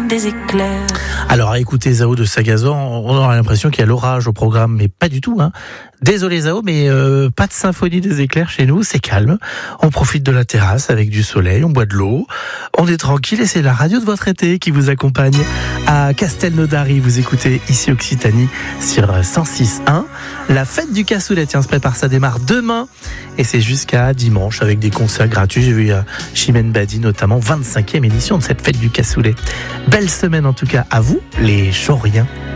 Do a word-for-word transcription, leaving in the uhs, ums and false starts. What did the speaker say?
des éclairs. Alors à écouter Zao de Sagazan, on aura l'impression qu'il y a l'orage au programme, mais pas du tout, hein. Désolé Zao, mais euh, pas de symphonie des éclairs chez nous, c'est calme. On profite de la terrasse avec du soleil, on boit de l'eau, on est tranquille et c'est la radio de votre été qui vous accompagne à Castelnaudary. Vous écoutez ici Occitanie sur cent six point un. La fête du cassoulet, tiens, se prépare, ça démarre demain et c'est jusqu'à dimanche avec des concerts gratuits. J'ai vu euh, Chimène Badi notamment, vingt-cinquième édition de cette fête du cassoulet. Belle semaine en tout cas à vous, les Chauriens.